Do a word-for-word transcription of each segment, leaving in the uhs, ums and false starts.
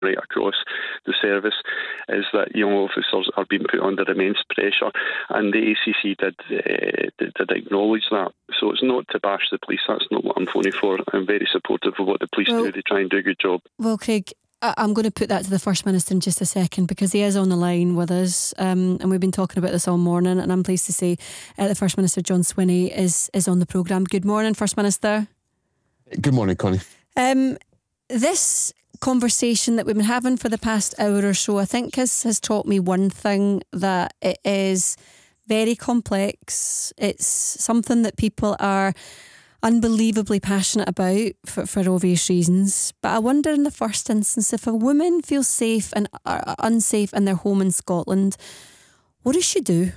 right across the service, is that young officers are being put under immense pressure, and the A C C did, uh, did did acknowledge that. So it's not to bash the police. That's not what I'm phoning for. I'm very supportive of what the police well, do. They try and do a good job. Well, Craig, I'm going to put that to the First Minister in just a second, because he is on the line with us, um, and we've been talking about this all morning, and I'm pleased to say uh, the First Minister, John Swinney, is is on the programme. Good morning, First Minister. Good morning, Connie. Um, this conversation that we've been having for the past hour or so, I think has, has taught me one thing, that it is very complex. It's something that people are unbelievably passionate about for, for obvious reasons. But I wonder, in the first instance, if a woman feels safe and uh, unsafe in their home in Scotland, what does she do?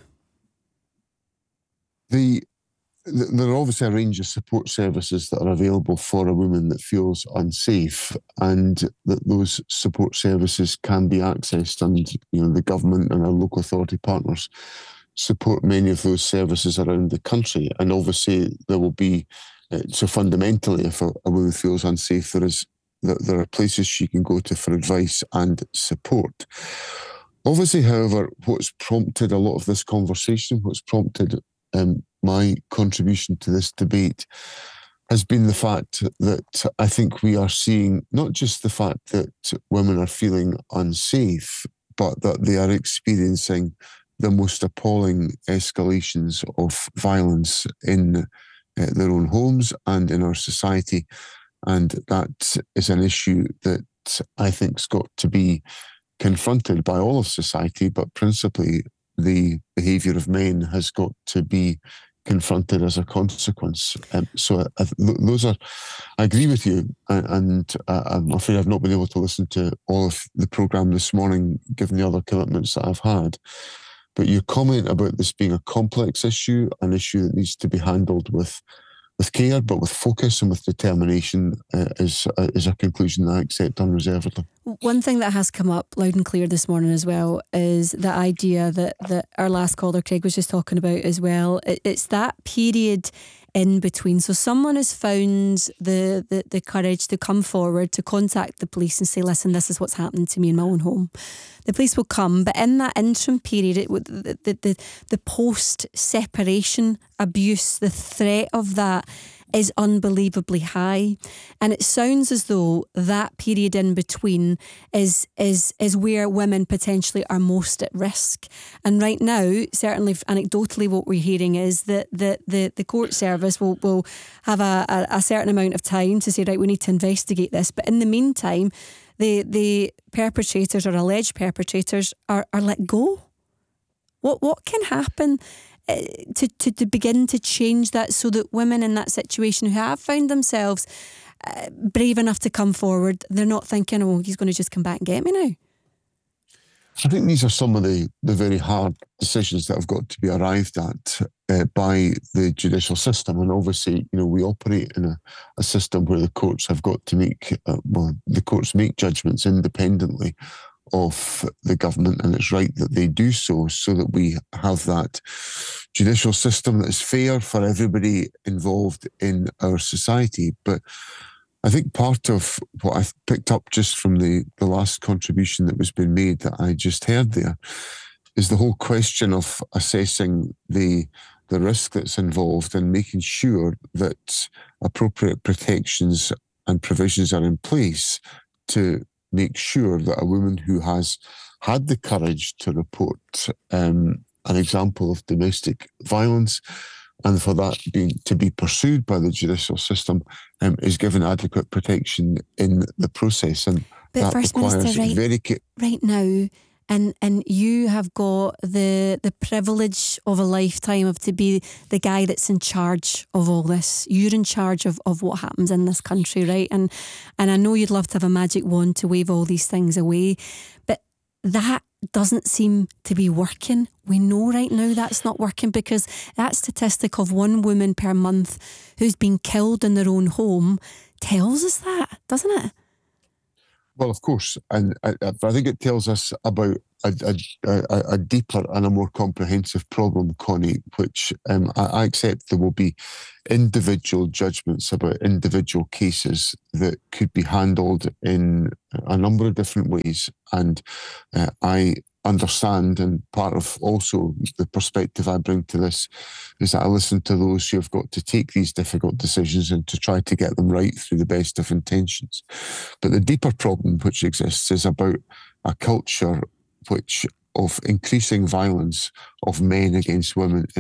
The, the there are obviously a range of support services that are available for a woman that feels unsafe, and that those support services can be accessed, and you know the government and our local authority partners support many of those services around the country. And obviously there will be uh, so fundamentally, if a, a woman feels unsafe, there is there are places she can go to for advice and support. Obviously, however, what's prompted a lot of this conversation, what's prompted um, my contribution to this debate, has been the fact that I think we are seeing not just the fact that women are feeling unsafe, but that they are experiencing the most appalling escalations of violence in uh, their own homes and in our society. And that is an issue that I think's got to be confronted by all of society, but principally the behaviour of men has got to be confronted as a consequence. Um, so I, those are, I agree with you, and, and uh, I'm afraid I've not been able to listen to all of the programme this morning, given the other commitments that I've had. But your comment about this being a complex issue, an issue that needs to be handled with with care, but with focus and with determination, uh, is uh, is a conclusion that I accept unreservedly. One thing that has come up loud and clear this morning as well is the idea that, that our last caller, Craig, was just talking about as well. It, it's that period in between. So someone has found the, the, the courage to come forward, to contact the police and say, listen, this is what's happening to me in my own home. The police will come, but in that interim period, it, the, the, the, the post-separation abuse, the threat of that is unbelievably high. And it sounds as though that period in between is is is where women potentially are most at risk. And right now, certainly anecdotally, what we're hearing is that the, the, the court service will, will have a, a, a certain amount of time to say, right, we need to investigate this. But in the meantime, the the perpetrators or alleged perpetrators are, are let go. What what can happen uh, to, to, to begin to change that, so that women in that situation who have found themselves uh, brave enough to come forward, they're not thinking, oh, he's going to just come back and get me now? I think these are some of the, the very hard decisions that have got to be arrived at uh, by the judicial system. And obviously, you know, we operate in a, a system where the courts have got to make, uh, well, the courts make judgments independently of the government, and it's right that they do so, so that we have that judicial system that is fair for everybody involved in our society. But I think part of what I picked up just from the, the last contribution that was being made that I just heard there is the whole question of assessing the the risk that's involved and making sure that appropriate protections and provisions are in place to make sure that a woman who has had the courage to report um, an example of domestic violence, and for that being to be pursued by the judicial system, um, is given adequate protection in the process. And but that First requires Minister, right, very ca- right now, and and you have got the the privilege of a lifetime of to be the guy that's in charge of all this. You're in charge of, of what happens in this country, right? And and I know you'd love to have a magic wand to wave all these things away, but that doesn't seem to be working. We know right now that's not working, because that statistic of one woman per month who's been killed in their own home tells us that, doesn't it? Well, of course, and I, I think it tells us about a, a, a, a deeper and a more comprehensive problem, Connie, which um, I, I accept there will be individual judgments about individual cases that could be handled in a number of different ways. And uh, I understand, and part of also the perspective I bring to this is that I listen to those who have got to take these difficult decisions and to try to get them right through the best of intentions. But the deeper problem which exists is about a culture which of increasing violence of men against women